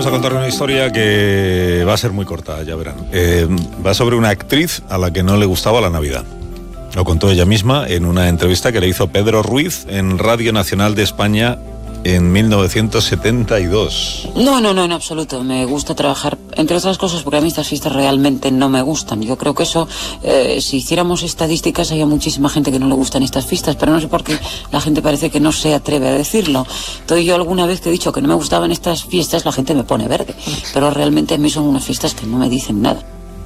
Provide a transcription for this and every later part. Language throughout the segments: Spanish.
Vamos a contar una historia que va a ser muy corta, ya verán. Va sobre una actriz a la que no le gustaba la Navidad. Lo contó ella misma en una entrevista que le hizo Pedro Ruiz en Radio Nacional de España en 1972. No, en absoluto. Me gusta trabajar, entre otras cosas, porque a mí estas fiestas realmente no me gustan. Yo creo que eso, si hiciéramos estadísticas, hay muchísima gente que no le gustan estas fiestas, pero no sé por qué la gente parece que no se atreve a decirlo. Entonces yo alguna vez que he dicho que no me gustaban estas fiestas, la gente me pone verde. Pero realmente a mí son unas fiestas que no me dicen nada.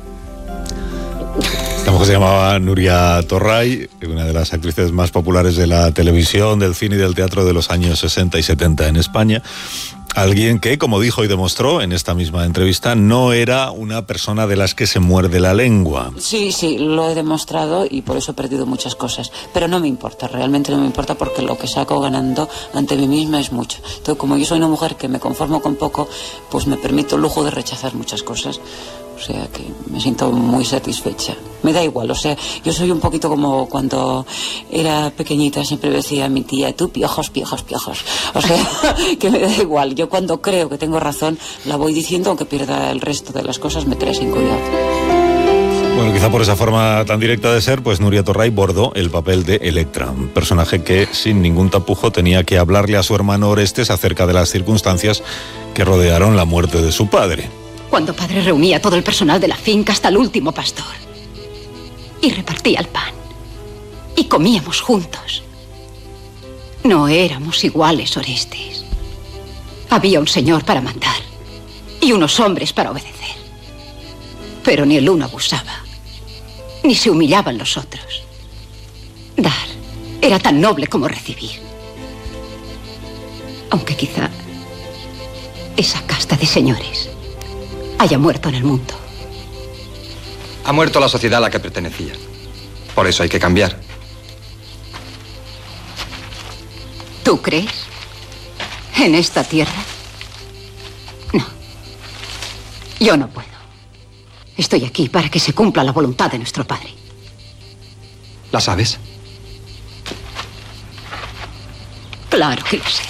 Esta mujer se llamaba Nuria Torray, una de las actrices más populares de la televisión, del cine y del teatro de los años 60 y 70 en España. Alguien que, como dijo y demostró en esta misma entrevista, no era una persona de las que se muerde la lengua. Sí, lo he demostrado y por eso he perdido muchas cosas. Pero no me importa, realmente no me importa, porque lo que saco ganando ante mí misma es mucho. Entonces, como yo soy una mujer que me conformo con poco, pues me permito el lujo de rechazar muchas cosas. O sea que me siento muy satisfecha. Me da igual, o sea, yo soy un poquito como cuando era pequeñita, siempre decía a mi tía, tú piojos. O sea, que me da igual. Yo cuando creo que tengo razón, la voy diciendo, aunque pierda el resto de las cosas, me trae sin cuidado. Bueno, quizá por esa forma tan directa de ser, pues Nuria Torray bordó el papel de Electra, un personaje que sin ningún tapujo tenía que hablarle a su hermano Orestes acerca de las circunstancias que rodearon la muerte de su padre. Cuando padre reunía a todo el personal de la finca hasta el último pastor y repartía el pan y comíamos juntos. No éramos iguales, Orestes. Había un señor para mandar y unos hombres para obedecer. Pero ni el uno abusaba, ni se humillaban los otros. Dar era tan noble como recibir. Aunque quizá esa casta de señores haya muerto en el mundo. Ha muerto la sociedad a la que pertenecía. Por eso hay que cambiar. ¿Tú crees? ¿En esta tierra? No. Yo no puedo. Estoy aquí para que se cumpla la voluntad de nuestro padre. ¿La sabes? Claro que lo sé.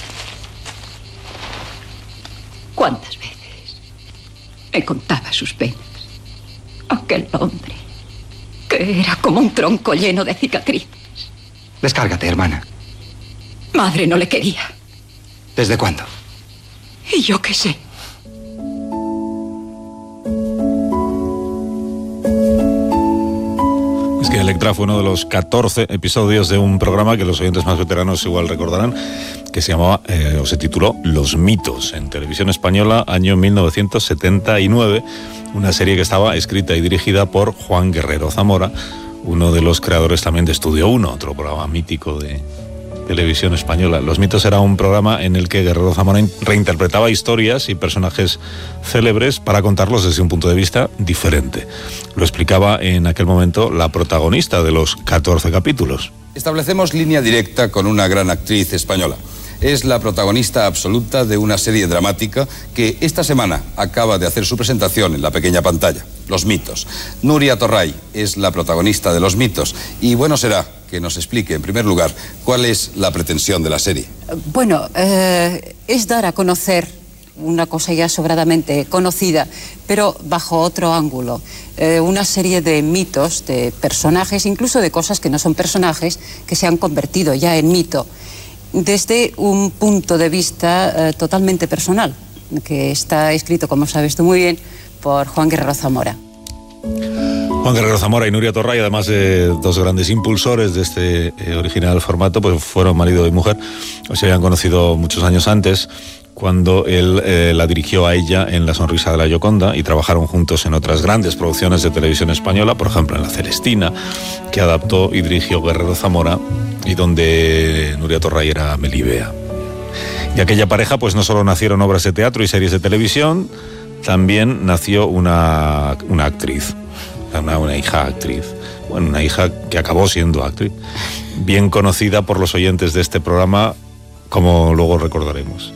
¿Cuántas veces me contaba sus penas? Aquel hombre, que era como un tronco lleno de cicatrices. Descárgate, hermana. Madre no le quería. ¿Desde cuándo? Y yo qué sé. Es que Electra fue uno de los 14 episodios de un programa que los oyentes más veteranos igual recordarán, que se llamaba, o se tituló Los mitos, en Televisión Española, año 1979, una serie que estaba escrita y dirigida por Juan Guerrero Zamora, uno de los creadores también de Estudio 1, otro programa mítico de Televisión Española. Los mitos era un programa en el que Guerrero Zamora reinterpretaba historias y personajes célebres para contarlos desde un punto de vista diferente. Lo explicaba en aquel momento la protagonista de los 14 capítulos. Establecemos línea directa con una gran actriz española. Es la protagonista absoluta de una serie dramática que esta semana acaba de hacer su presentación en la pequeña pantalla. Los mitos. Nuria Torray es la protagonista de Los mitos y bueno será que nos explique, en primer lugar, cuál es la pretensión de la serie. Bueno, es dar a conocer una cosa ya sobradamente conocida, pero bajo otro ángulo. Una serie de mitos, de personajes, incluso de cosas que no son personajes, que se han convertido ya en mito, desde un punto de vista totalmente personal, que está escrito, como sabes tú muy bien, por Juan Guerrero Zamora. Juan Guerrero Zamora y Nuria Torray, además de dos grandes impulsores de este original formato, pues fueron marido y mujer, se habían conocido muchos años antes, cuando él la dirigió a ella en La sonrisa de la Gioconda, y trabajaron juntos en otras grandes producciones de televisión española, por ejemplo en La Celestina, que adaptó y dirigió Guerrero Zamora, y donde Nuria Torray era Melibea. Y aquella pareja, pues no solo nacieron obras de teatro y series de televisión, también nació una actriz, una hija actriz, bueno, una hija que acabó siendo actriz, bien conocida por los oyentes de este programa, como luego recordaremos.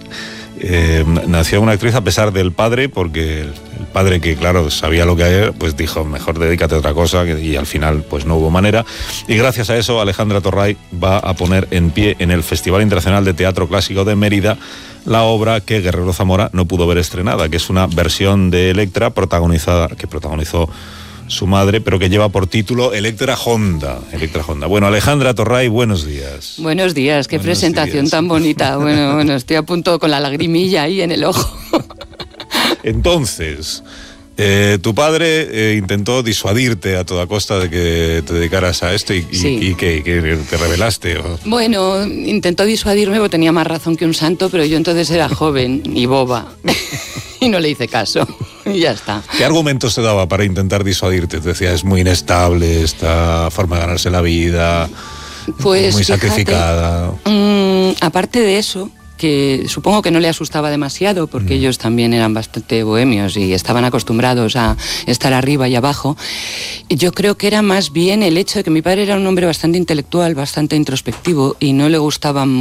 Nació una actriz a pesar del padre, porque el padre, que claro sabía lo que era, pues dijo mejor dedícate a otra cosa, y al final pues no hubo manera, y gracias a eso Alejandra Torray va a poner en pie en el Festival Internacional de Teatro Clásico de Mérida la obra que Guerrero Zamora no pudo ver estrenada, que es una versión de Electra que protagonizó su madre, pero que lleva por título Electra Honda. Bueno, Alejandra Torray, buenos días. Buenos días, qué buenos presentación días. Tan bonita. Bueno, estoy a punto con la lagrimilla ahí en el ojo. Entonces, tu padre intentó disuadirte a toda costa de que te dedicaras a esto y que te rebelaste. ¿O? Bueno, intentó disuadirme porque tenía más razón que un santo, pero yo entonces era joven y boba y no le hice caso y ya está. ¿Qué argumentos te daba para intentar disuadirte? Te decía, es muy inestable esta forma de ganarse la vida, pues, muy sacrificada. Aparte de eso, que supongo que no le asustaba demasiado porque ellos también eran bastante bohemios y estaban acostumbrados a estar arriba y abajo. Yo creo que era más bien el hecho de que mi padre era un hombre bastante intelectual, bastante introspectivo y no le gustaban